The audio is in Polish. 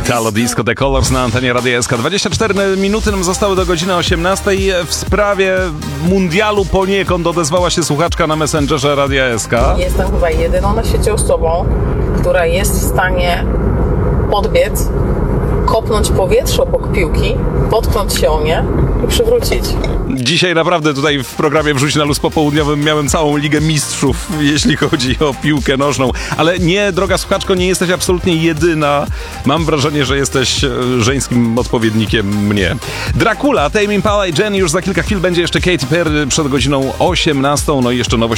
Italo Disco The Colors na antenie Radia SK. 24 minuty nam zostały do godziny 18. W sprawie mundialu poniekąd odezwała się słuchaczka na Messengerze Radia SK. Jestem chyba jedyną na świecie osobą, która jest w stanie podbiec, kopnąć powietrze obok piłki, potknąć się o nie i przywrócić. Dzisiaj naprawdę tutaj w programie Wrzuć na luz popołudniowym miałem całą Ligę Mistrzów, jeśli chodzi o piłkę nożną. Ale nie, droga słuchaczko, nie jesteś absolutnie jedyna. Mam wrażenie, że jesteś żeńskim odpowiednikiem mnie. Dracula, Tame Impala i Jenny już za kilka chwil. Będzie jeszcze Katy Perry przed godziną 18. No i jeszcze nowość